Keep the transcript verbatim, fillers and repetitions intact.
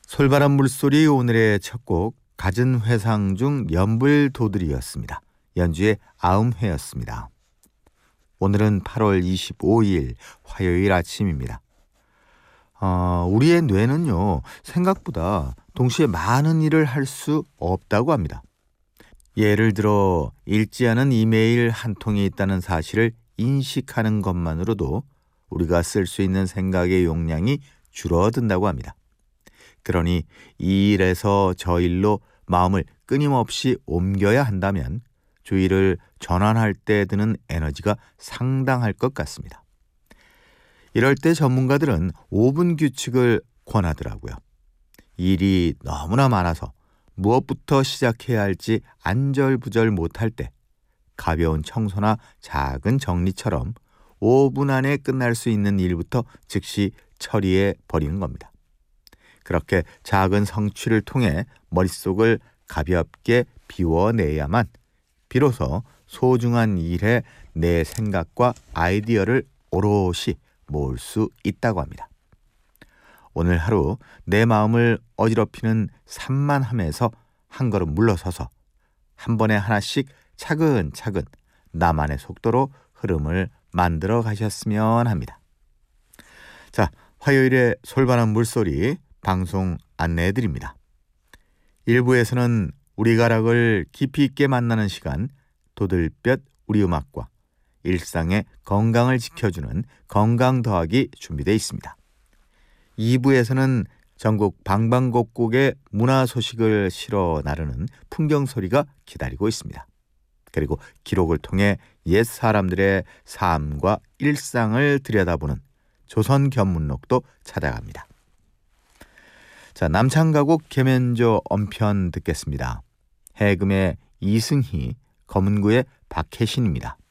솔바람 물소리 오늘의 첫 곡 갖은 회상 중 연불도들이었습니다. 연주의 아음회였습니다. 오늘은 팔월 이십오일 화요일 아침입니다. 어, 우리의 뇌는요 생각보다 동시에 많은 일을 할 수 없다고 합니다. 예를 들어 읽지 않은 이메일 한 통이 있다는 사실을 인식하는 것만으로도 우리가 쓸 수 있는 생각의 용량이 줄어든다고 합니다. 그러니 이 일에서 저 일로 마음을 끊임없이 옮겨야 한다면 주의를 전환할 때 드는 에너지가 상당할 것 같습니다. 이럴 때 전문가들은 오 분 규칙을 권하더라고요. 일이 너무나 많아서 무엇부터 시작해야 할지 안절부절 못할 때 가벼운 청소나 작은 정리처럼 오 분 안에 끝날 수 있는 일부터 즉시 처리해 버리는 겁니다. 그렇게 작은 성취를 통해 머릿속을 가볍게 비워내야만 비로소 소중한 일에 내 생각과 아이디어를 오롯이 모을 수 있다고 합니다. 오늘 하루 내 마음을 어지럽히는 산만함에서 한 걸음 물러서서 한 번에 하나씩 차근차근 나만의 속도로 흐름을 만들어 가셨으면 합니다. 자, 화요일에 솔바람 물소리 방송 안내해드립니다. 일 부에서는 우리 가락을 깊이 있게 만나는 시간 도들볕 우리 음악과 일상의 건강을 지켜주는 건강 더하기 준비되어 있습니다. 이 부에서는 전국 방방곡곡의 문화 소식을 실어 나르는 풍경소리가 기다리고 있습니다. 그리고 기록을 통해 옛 사람들의 삶과 일상을 들여다보는 조선 견문록도 찾아갑니다. 자, 남창가곡 계면조 엄편 듣겠습니다. 해금의 이승희, 검은구의 박혜신입니다.